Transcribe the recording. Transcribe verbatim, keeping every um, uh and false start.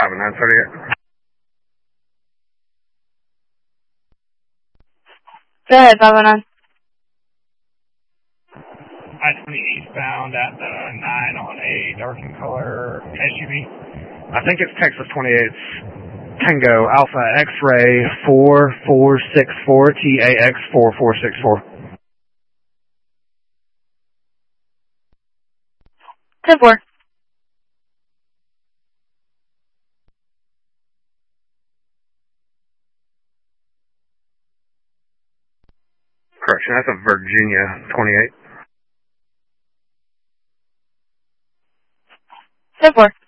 five nine thirty-eight. Go ahead, five oh nine. I twenty eastbound at the nine on a dark in color S U V. I think it's Texas twenty-eight. Tango Alpha X-Ray four four six four T A X four four six four. ten four. Correction, that's a Virginia twenty-eight. ten four.